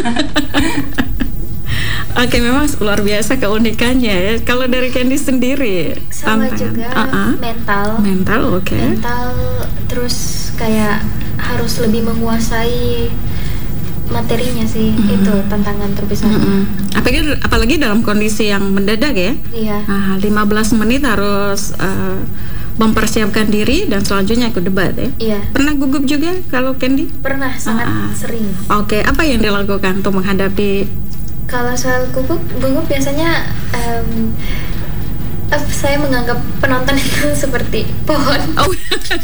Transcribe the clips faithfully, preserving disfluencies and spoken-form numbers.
Oke, memang luar biasa keunikannya ya. Kalau dari Candy sendiri, sama tantangan juga uh-uh. mental. Mental, oke. Okay. Mental, terus kayak harus lebih menguasai materinya sih. Mm-hmm. Itu tantangan terbesarnya. Mm-hmm. Apalagi, apalagi dalam kondisi yang mendadak ya. Iya. Nah, lima belas menit harus uh, mempersiapkan diri dan selanjutnya ikut debat ya. Iya. Pernah gugup juga kalau Candy? Pernah, sangat uh-uh. sering. Oke, okay. Apa yang dilakukan untuk menghadapi? Kalau soal gugup, gugup biasanya um, uh, saya menganggap penonton itu seperti pohon. Oh.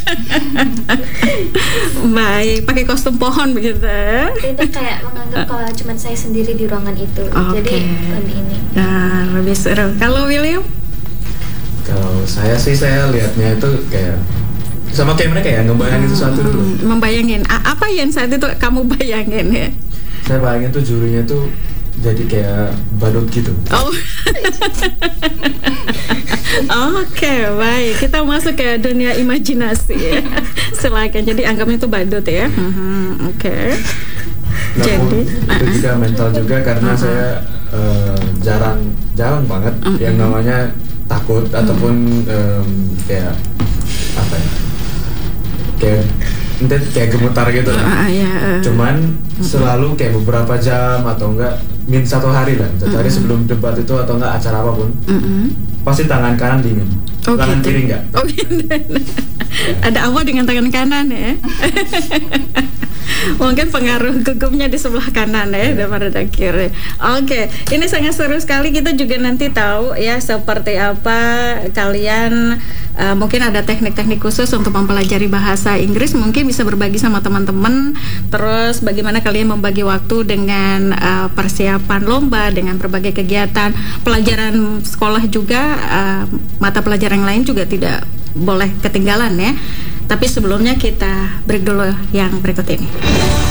Baik, pakai kostum pohon begitu. Tidak, kayak menganggap kalau cuma saya sendiri di ruangan itu. Okay. Jadi lebih ini. Nah, lebih seru. Kalau William? Kalau saya sih saya lihatnya itu kayak sama kayak mereka ya, ngebayangin sesuatu dulu. Membayangin A- apa yang saat itu kamu bayangin ya? Saya bayangin tuh jurinya tuh jadi kayak badut gitu. Oh. Oke, okay, baik. Kita masuk ke dunia imajinasi ya. Silakan. Jadi anggapnya itu badut ya. Uh-huh. Oke. Okay. Nah, Jadi itu uh-uh. juga mental juga karena uh-huh. saya uh, jarang jarang banget uh-huh. yang namanya takut uh-huh. ataupun um, kayak apa ya? Kayak nanti kayak gemetar gitu lah. Uh, ya, uh, uh, Cuman uh, selalu kayak beberapa jam atau enggak min satu hari lah, satu hari uh, sebelum debat itu atau enggak acara apapun, uh, pasti tangan kanan dingin, oh, tangan gitu. kiri enggak. Oh, gitu. Ada apa dengan tangan kanan ya? Mungkin pengaruh gugupnya di sebelah kanan ya, daripada di kiri. Oke, ini sangat seru sekali. Kita juga nanti tahu ya seperti apa kalian uh, mungkin ada teknik-teknik khusus untuk mempelajari bahasa Inggris. Mungkin bisa berbagi sama teman-teman. Terus bagaimana kalian membagi waktu dengan uh, persiapan lomba, dengan berbagai kegiatan pelajaran sekolah juga, uh, mata pelajaran yang lain juga tidak boleh ketinggalan ya. Tapi sebelumnya kita break dulu yang berikut ini.